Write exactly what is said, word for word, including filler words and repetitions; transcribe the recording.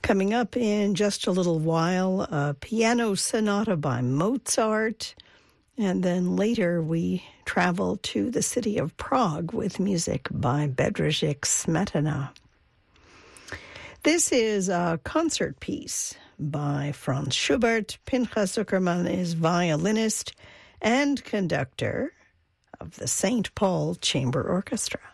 Coming up in just a little while, a piano sonata by Mozart. And then later we travel to the city of Prague with music by Bedřich Smetana. This is a concert piece by Franz Schubert. Pinchas Zuckerman is violinist and conductor of the Saint Paul Chamber Orchestra.